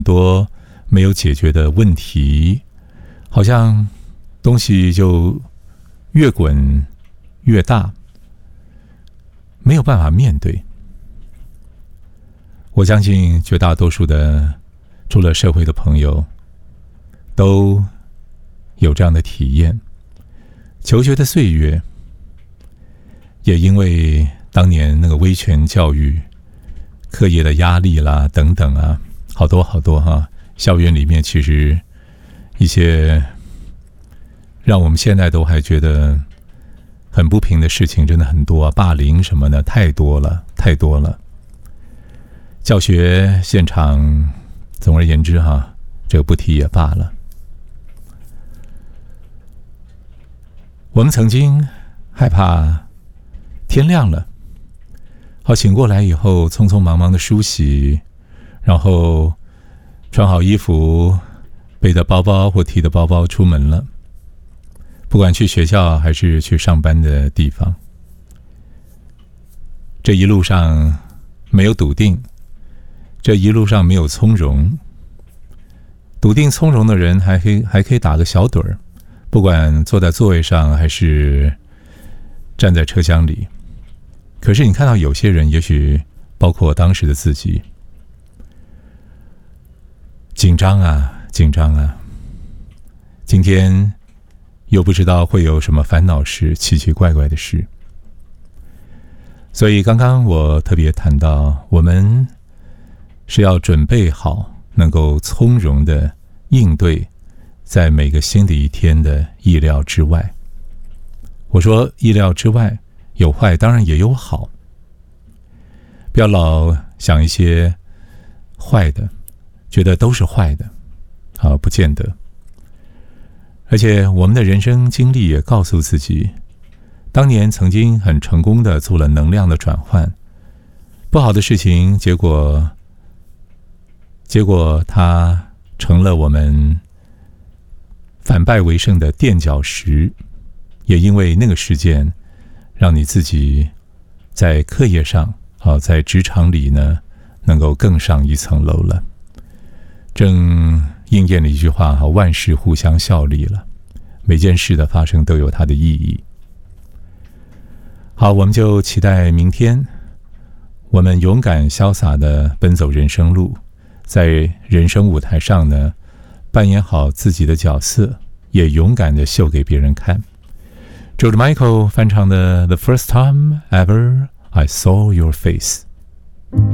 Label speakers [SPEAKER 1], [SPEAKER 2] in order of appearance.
[SPEAKER 1] 多没有解决的问题，好像东西就越滚越大，没有办法面对。我相信绝大多数的出了社会的朋友都有这样的体验。求学的岁月也因为当年那个威权教育、课业的压力啦等等啊，好多好多哈，校园里面其实一些让我们现在都还觉得很不平的事情真的很多啊，霸凌什么的太多了太多了。教学现场，总而言之哈，这个不提也罢了。我们曾经害怕天亮了，好醒过来以后匆匆忙忙的梳洗，然后穿好衣服，背着包包或提着包包出门了，不管去学校还是去上班的地方。这一路上没有笃定，这一路上没有从容。笃定从容的人还可以打个小盹儿，不管坐在座位上还是站在车厢里。可是你看到有些人，也许包括当时的自己，紧张啊紧张啊，今天又不知道会有什么烦恼事，奇奇怪怪的事。所以刚刚我特别谈到，我们是要准备好能够从容的应对在每个新的一天的意料之外。我说意料之外有坏，当然也有好，不要老想一些坏的，觉得都是坏的，不见得。而且我们的人生经历也告诉自己，当年曾经很成功的做了能量的转换，不好的事情结果它成了我们反败为胜的垫脚石。也因为那个事件，让你自己在课业上在职场里呢能够更上一层楼了。正应验了一句话，万事互相效力了，每件事的发生都有它的意义。好，我们就期待明天我们勇敢潇洒的奔走人生路，在人生舞台上呢扮演好自己的角色，也勇敢的秀给别人看。George Michael 翻唱的 The First Time Ever I Saw Your Face。